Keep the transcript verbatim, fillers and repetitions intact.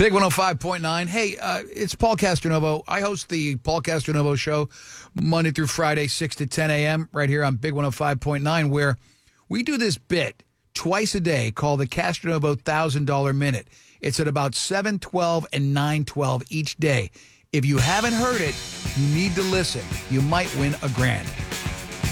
Big one oh five point nine. Hey, uh, it's Paul Castronovo. I host the Paul Castronovo Show Monday through Friday, six to ten a.m. right here on Big one oh five point nine, where we do this bit twice a day called the Castronovo one thousand dollar Minute. It's at about seven twelve and nine twelve each day. If you haven't heard it, you need to listen. You might win a grand.